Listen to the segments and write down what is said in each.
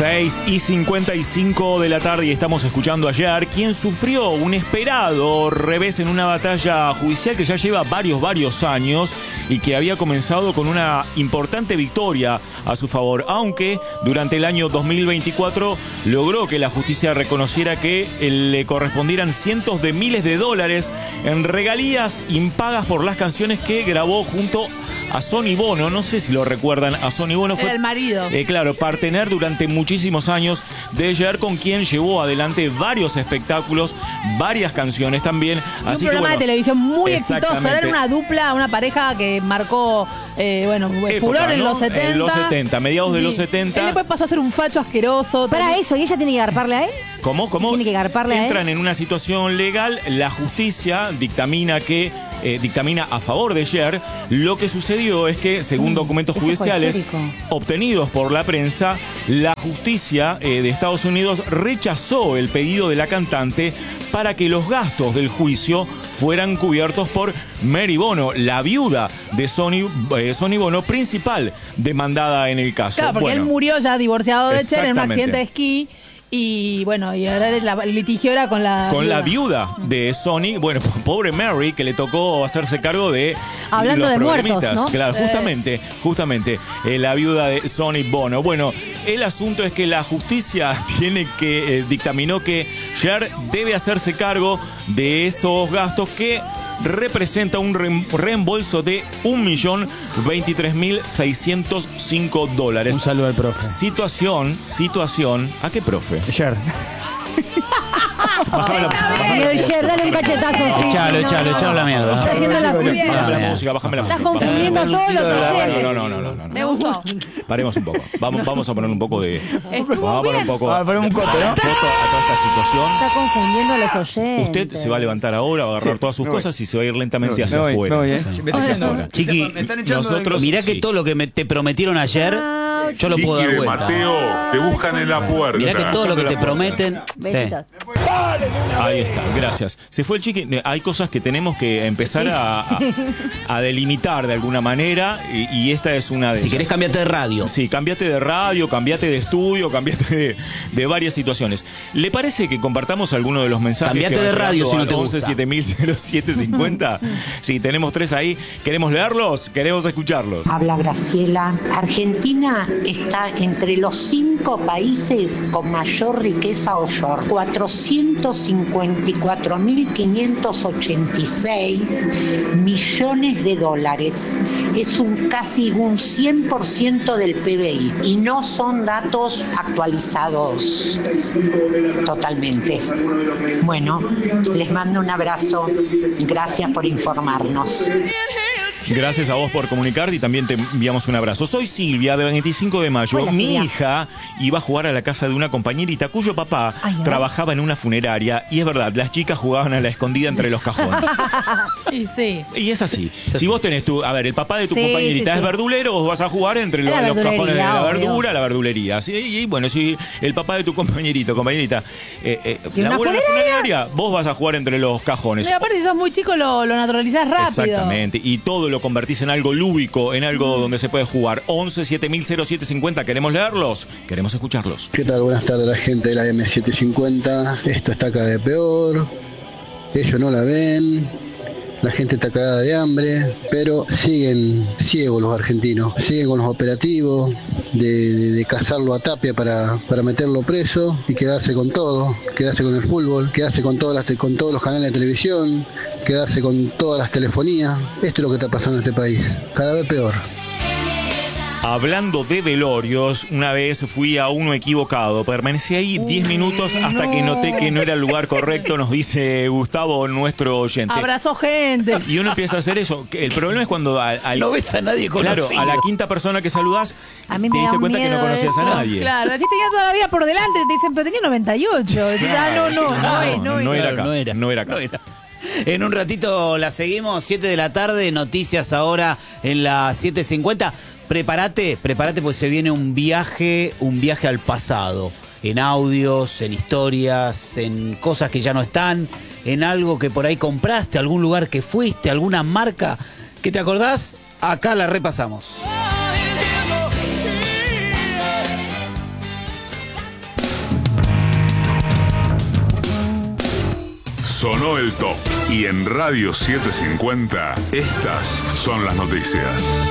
6:55 de la tarde y estamos escuchando ayer quien sufrió un esperado revés en una batalla judicial que ya lleva varios años y que había comenzado con una importante victoria a su favor, aunque durante el año 2024 logró que la justicia reconociera que le correspondieran cientos de miles de dólares en regalías impagas por las canciones que grabó junto a Sonny Bono. No sé si lo recuerdan, a Sonny Bono fue el marido. Claro, partener durante muchísimos años de Cher, con quien llevó adelante varios espectáculos, varias canciones también. Así un programa de televisión muy exitoso. Era una dupla, una pareja que marcó furor en los 70. En los 70, mediados de los 70. Él después pasó a ser un facho asqueroso. Para eso, ¿y ella tiene que garparle a él? ¿Cómo? Tiene que garparle a él. Entran en una situación legal, la justicia dictamina a favor de Cher. Lo que sucedió es que, según documentos judiciales obtenidos por la prensa, la justicia de Estados Unidos rechazó el pedido de la cantante para que los gastos del juicio fueran cubiertos por Mary Bono, la viuda de Sonny Bono, principal demandada en el caso. Claro, porque él murió ya divorciado de Cher en un accidente de esquí. Y bueno, y ahora el litigio era con la viuda de Sonny. Bueno, pobre Mary, que le tocó hacerse cargo de hablando los de problemitas. Muertos, ¿no? Claro, justamente la viuda de Sonny Bono. Bueno, el asunto es que la justicia dictaminó que Cher debe hacerse cargo de esos gastos, que representa un reembolso de $1.023.605. Un saludo al profe. Situación. ¿A qué profe? Cher. Bájame la Cher, dale un cachetazo. Sí, echalo la mierda. Está haciendo la música, bájame la música. Estás confundiendo a todos los oyentes. No. Me gustó. Paremos un poco. Vamos a poner un poco de. Vamos a poner un poco. Vamos a poner un coto, ¿no? A toda esta situación. Está confundiendo a los oyentes. Usted se va a levantar ahora, va a agarrar todas sus cosas y se va a ir lentamente hacia afuera. Chiqui, nosotros. mirá que todo lo que te prometieron ayer, yo lo puedo dar vuelta. Mateo, te buscan en la puerta. Mirá que todo lo que te prometen. Besitos. Ahí está, gracias. Se fue el Chiqui. Hay cosas que tenemos que empezar a delimitar de alguna manera, y esta es una de ellas. Si querés, cambiarte de radio. Sí, cambiate de radio, cambiate de estudio, cambiate de varias situaciones. ¿Le parece que compartamos alguno de los mensajes? Cambiate de radio si no te gusta. 11-7000-0750. Sí, tenemos 3 ahí. ¿Queremos leerlos? ¿Queremos escucharlos? Habla Graciela. Argentina está entre los 5 países con mayor riqueza offshore. 454.586 millones de dólares. Es casi un 100% del PBI. Y no son datos actualizados totalmente. Bueno, les mando un abrazo. Gracias por informarnos. Gracias a vos por comunicarte y también te enviamos un abrazo. Soy Silvia, de 25 de mayo. Hola, Mi Silvia. hija iba a jugar a la casa de una compañerita cuyo papá trabajaba en una funeraria, y es verdad, las chicas jugaban a la escondida entre los cajones. Y sí. Y es así. Si vos tenés el papá de tu compañerita es verdulero, vos vas a jugar entre los cajones de la verdura, la verdulería. ¿Sí? Y bueno, si el papá de tu compañerita labura en la funeraria, vos vas a jugar entre los cajones. Y aparte, si sos muy chico, lo naturalizás rápido. Exactamente. Y todo lo convertís en algo lúdico, en algo donde se puede jugar. 11-7000-0750. ¿Queremos leerlos? Queremos escucharlos. ¿Qué tal? Buenas tardes, la gente de la M750. Esto está cada vez peor. Ellos no la ven. La gente está cagada de hambre, pero siguen ciegos los argentinos. Siguen con los operativos de cazarlo a Tapia para meterlo preso y quedarse con todo. Quedarse con el fútbol, quedarse con todos los canales de televisión, quedarse con todas las telefonías. Esto es lo que está pasando en este país. Cada vez peor. Hablando de velorios, una vez fui a uno equivocado. Permanecí ahí 10 minutos hasta que noté que no era el lugar correcto, nos dice Gustavo, nuestro oyente. Abrazó gente. Y uno empieza a hacer eso. El problema es cuando no ves a nadie conocido. Claro, a la quinta persona que saludás, a mí te me diste da cuenta que no conocías a nadie. Claro, así tenía todavía por delante, te dicen, pero tenía 98. No era acá. En un ratito la seguimos, 7 de la tarde, noticias ahora en las 7:50. Prepárate porque se viene un viaje al pasado. En audios, en historias, en cosas que ya no están, en algo que por ahí compraste, algún lugar que fuiste, alguna marca que te acordás. Acá la repasamos. Sonó el top. Y en Radio 750, estas son las noticias.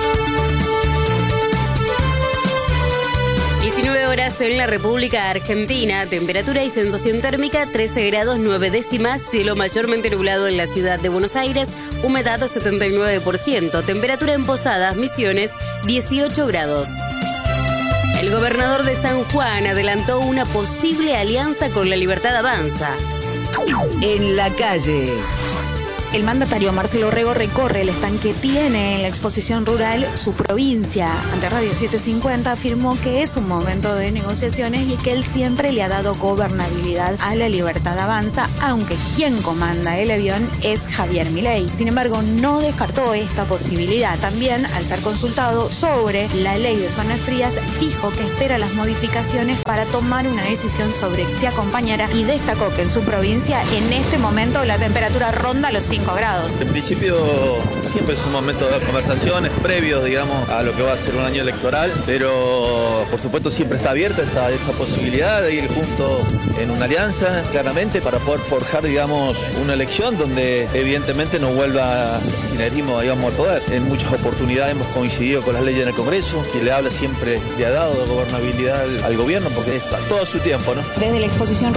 19 horas en la República Argentina, temperatura y sensación térmica 13 grados 9 décimas, cielo mayormente nublado en la ciudad de Buenos Aires, humedad 79%, temperatura en Posadas, Misiones 18 grados. El gobernador de San Juan adelantó una posible alianza con La Libertad Avanza. En la calle. El mandatario Marcelo Rego recorre el stand que tiene en la exposición rural su provincia. Ante Radio 750 afirmó que es un momento de negociaciones y que él siempre le ha dado gobernabilidad a La Libertad Avanza, aunque quien comanda el avión es Javier Milei. Sin embargo, no descartó esta posibilidad. También, al ser consultado sobre la ley de zonas frías, dijo que espera las modificaciones para tomar una decisión sobre si acompañará y destacó que en su provincia en este momento la temperatura ronda los 5 grados. En principio siempre es un momento de conversaciones previos, digamos, a lo que va a ser un año electoral, pero por supuesto siempre está abierta esa posibilidad de ir juntos en una alianza, claramente, para poder forjar, digamos, una elección donde evidentemente no vuelva el kirchnerismo, digamos, al poder. En muchas oportunidades hemos coincidido con las leyes en el Congreso, que le habla siempre, le ha dado gobernabilidad al gobierno, porque está todo a su tiempo, ¿no? Desde la exposición